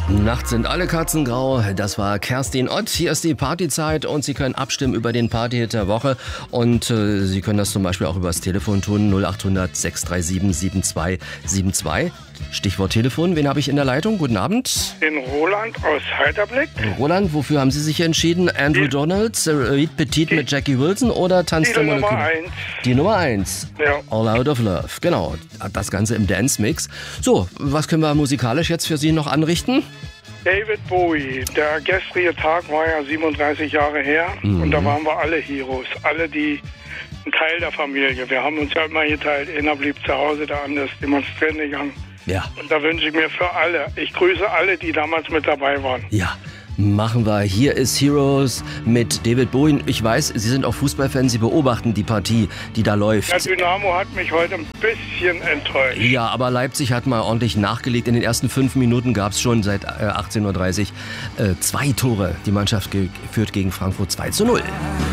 Nachts sind alle Katzen grau. Das war Kerstin Ott. Hier ist die Partyzeit und Sie können abstimmen über den Partyhit der Woche. Und Sie können das zum Beispiel auch übers Telefon tun. 0800 637 7272. Stichwort Telefon. Wen habe ich in der Leitung? Guten Abend. Den Roland aus Heiterblick. Roland, wofür haben Sie sich entschieden? Andrew Donalds, Reed Petit mit Jackie Wilson oder Tanz der Die Nummer Moleküle? 1. Die Nummer 1. Ja. All Out of Love. Genau. Das Ganze im Dance-Mix. So, was können wir musikalisch jetzt für Sie noch anrichten? David Bowie. Der gestrige Tag war ja 37 Jahre her. Und da waren wir alle Heroes. Alle, die ein Teil der Familie. Wir haben uns ja immer geteilt. Einer blieb zu Hause, der andere ist demonstrieren gegangen. Ja. Und da wünsche ich mir für alle. Ich grüße alle, die damals mit dabei waren. Ja. Machen wir. Hier ist Heroes mit David Bowie. Ich weiß, Sie sind auch Fußballfans, Sie beobachten die Partie, die da läuft. Der Dynamo hat mich heute ein bisschen enttäuscht. Ja, aber Leipzig hat mal ordentlich nachgelegt. In den ersten 5 Minuten gab es schon seit 18.30 Uhr 2 Tore. Die Mannschaft führt gegen Frankfurt 2:0.